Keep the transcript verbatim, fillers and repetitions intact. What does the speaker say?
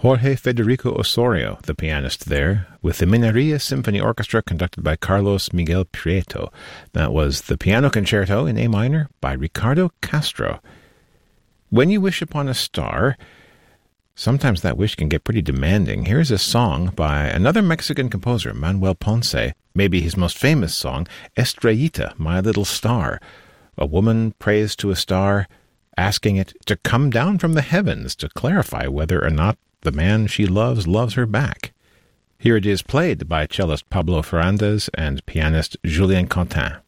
Jorge Federico Osorio, the pianist there, with the Mineria Symphony Orchestra conducted by Carlos Miguel Prieto. That was the Piano Concerto in A minor by Ricardo Castro. When you wish upon a star, sometimes that wish can get pretty demanding. Here's a song by another Mexican composer, Manuel Ponce, maybe his most famous song, Estrellita, My Little Star. A woman prays to a star, asking it to come down from the heavens to clarify whether or not the man she loves loves her back. Here it is played by cellist Pablo Ferrandez and pianist Julien Quentin.